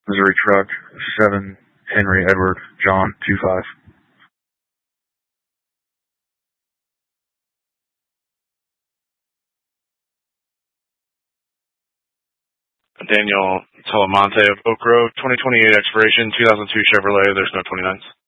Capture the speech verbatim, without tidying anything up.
Missouri truck, seven Henry Edward John two five. Daniel Talamonte of Oak Grove, twenty twenty-eight expiration, two thousand two Chevrolet. There's no twenty-nines.